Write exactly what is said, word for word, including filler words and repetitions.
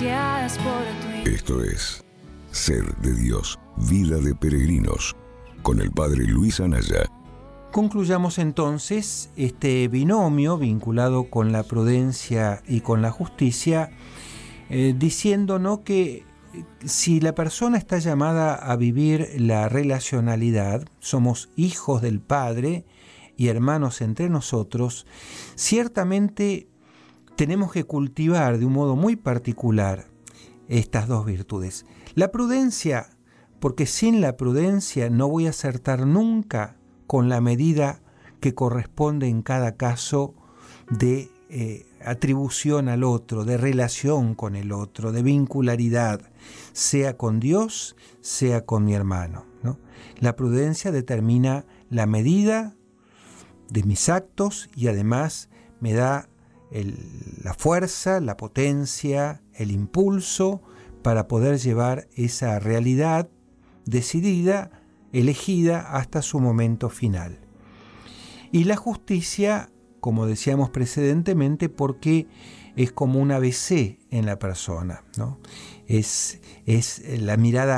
Gracias por tu... Esto es Ser de Dios, Vida de Peregrinos, con el Padre Luis Anaya. Concluyamos entonces este binomio vinculado con la prudencia y con la justicia, eh, diciéndonos que si la persona está llamada a vivir la relacionalidad, somos hijos del Padre y hermanos entre nosotros, ciertamente tenemos que cultivar de un modo muy particular estas dos virtudes. La prudencia, porque sin la prudencia no voy a acertar nunca con la medida que corresponde en cada caso de eh, atribución al otro, de relación con el otro, de vincularidad, sea con Dios, sea con mi hermano, ¿no? La prudencia determina la medida de mis actos y además me da el, la fuerza, la potencia, el impulso para poder llevar esa realidad decidida, elegida hasta su momento final. Y la justicia, como decíamos precedentemente, porque es como un A B C en la persona, ¿no? Es, es la mirada